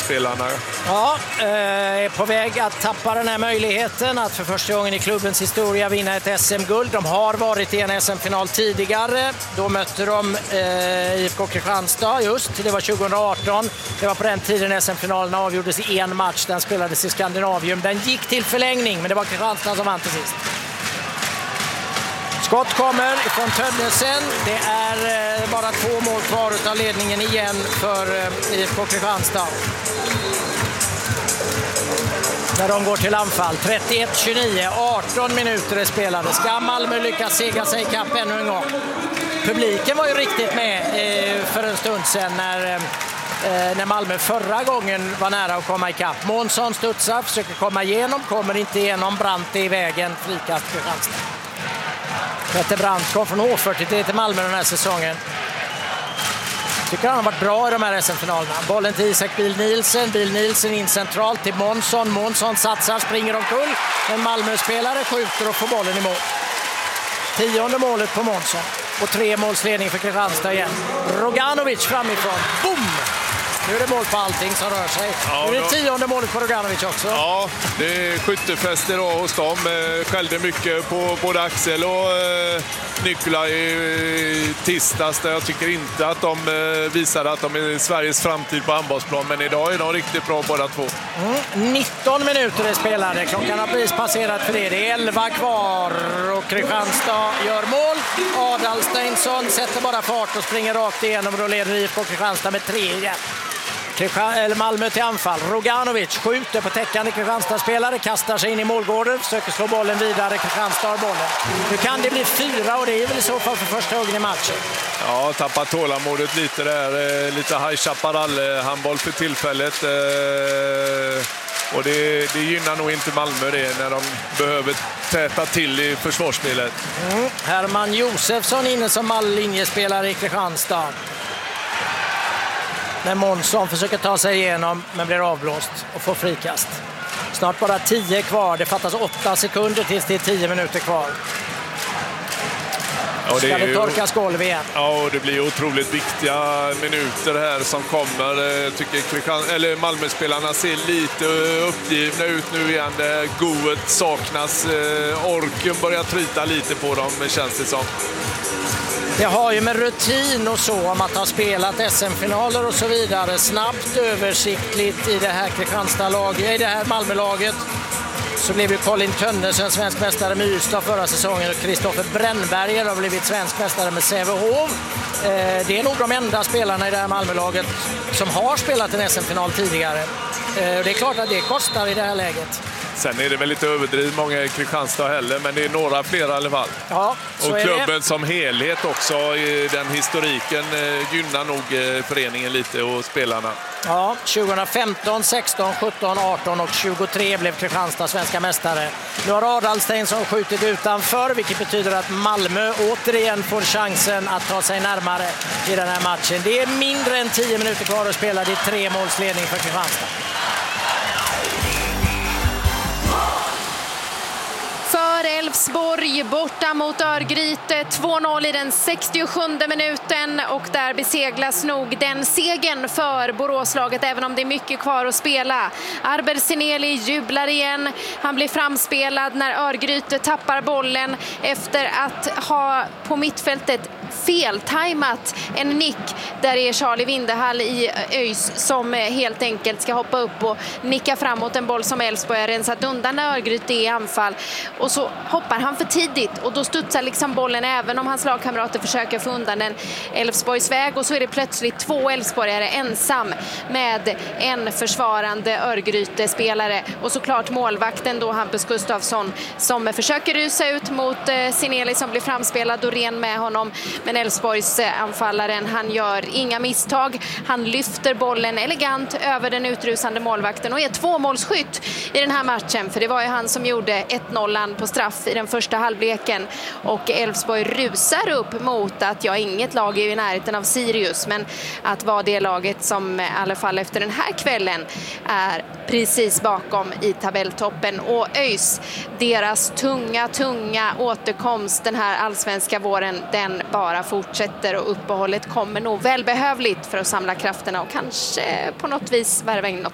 spelarna. Ja, är på väg att tappa den här möjligheten att för första gången i klubbens historia vinna ett SM-guld. De har varit i en SM-final tidigare. Då mötte de IFK Kristianstad just. Det var 2018. Det var på den tiden SM-finalen avgjordes i en match. Den spelades i Skandinavium. Den gick till förlängning, men det var Kristianstad som vann till sist. Skott kommer från Tönnesen. Det är bara 2 mål kvar av ledningen igen för IFK Kristianstad. När de går till anfall. 31-29, 18 minuter är spelade. Ska Malmö lyckas sega sig i kapp ännu en gång? Publiken var ju riktigt med för en stund sedan när Malmö förra gången var nära att komma i kapp. Månsson studsar, försöker komma igenom, kommer inte igenom. Brandt i vägen, frikast Kristianstad. Petter Brandt kom från H40 till Malmö den här säsongen. Tycker han har varit bra i de här SM-finalerna. Bollen till Isak Biel-Nielsen. Biel-Nielsen in centralt till Månsson. Månsson satsar, springer omkull. En Malmö-spelare skjuter och får bollen i mål. 10:e målet på Månsson. Och 3 målsledning för Kristianstad igen. Roganovic framifrån. Boom! Nu är det mål på allting som rör sig. Ja, nu är det 10:e målet på Roganovic också. Ja, det är skyttefest idag hos dem. Skällde mycket på både Axel och Nikola i tisdags. Där jag tycker inte att de visade att de är Sveriges framtid på handbollsplan. Men idag är de riktigt bra båda två. 19 minuter är spelade. Klockan har precis passerat för det. Det är 11 kvar och Kristianstad gör mål. Adalsteinsson sätter bara fart och springer rakt igenom och då leder IFK Kristianstad med 3 igen. Malmö till anfall. Roganovic skjuter på täckande Kristianstad-spelare, kastar sig in i målgården, försöker slå bollen vidare. Kristianstad har bollen. Nu kan det bli 4 och det är väl i så fall för första gången i matchen. Ja, tappar tålamodet lite där. Lite High Chaparral-handboll för tillfället. Och det gynnar nog inte Malmö det när de behöver täta till i försvarsspelet. Herman Josefsson inne som linjespelare i Kristianstad. När Månsson försöker ta sig igenom men blir avblåst och får frikast. Snart bara 10 kvar. Det fattas 8 sekunder tills det är 10 minuter kvar. Ja, ska det torkas golv igen? Ja, och det blir otroligt viktiga minuter här som kommer. Tycker Malmö-spelarna ser lite uppgivna ut nu igen. Goet saknas. Orken börjar tryta lite på dem, känns det som. Det har ju med rutin och så om att ha spelat SM-finaler och så vidare snabbt översiktligt i det här Kristianstad-laget, i det här Malmö-laget. Så blev ju Colin Tönnesen svensk mästare med Ystad förra säsongen och Kristoffer Brännberger har blivit svensk mästare med Sävehof. Det är nog de enda spelarna i det här Malmö-laget som har spelat en SM-final tidigare. Det är klart att det kostar i det här läget. Sen är det väl lite överdrivet många i Kristianstad heller, men det är några fler i alla fall. Ja, och klubben som helhet också, i den historiken gynnar nog föreningen lite och spelarna. Ja, 2015, 16, 17, 18 och 23 blev Kristianstad svenska mästare. Nu har Adalsteinsson skjutit utanför, vilket betyder att Malmö återigen får chansen att ta sig närmare i den här matchen. Det är mindre än 10 minuter kvar att spela. Det är 3 målsledning för Kristianstad. För Elfsborg borta mot Örgryte, 2-0 i den 67:e minuten och där beseglas nog den segern för Boråslaget även om det är mycket kvar att spela. Arber Sineli jublar igen, han blir framspelad när Örgryte tappar bollen efter att ha på mittfältet feltajmat en nick. Där är Charlie Vindehall i ÖIS som helt enkelt ska hoppa upp och nicka framåt en boll som Elfsborg har rensat undan när Örgryte är i anfall. Och så hoppar han för tidigt och då studsar liksom bollen även om hans lagkamrater försöker få undan den Elfsborgs väg. Och så är det plötsligt 2 Elfsborgare ensam med en försvarande Örgryte-spelare. Och såklart målvakten då Hampus Gustafsson som försöker rusa ut mot Sineli som blir framspelad och ren med honom. Men Elfsborgs anfallaren, han gör inga misstag. Han lyfter bollen elegant över den utrusande målvakten och är 2-målsskytt i den här matchen. För det var ju han som gjorde 1-0 på straff i den första halvleken. Och Elfsborg rusar upp mot att inget lag är i närheten av Sirius. Men att vara det laget som i alla fall efter den här kvällen är precis bakom i tabelltoppen. Och ÖIS, deras tunga återkomst den här allsvenska våren, den bara fortsätter och uppehållet kommer nog välbehövligt för att samla krafterna och kanske på något vis värva in något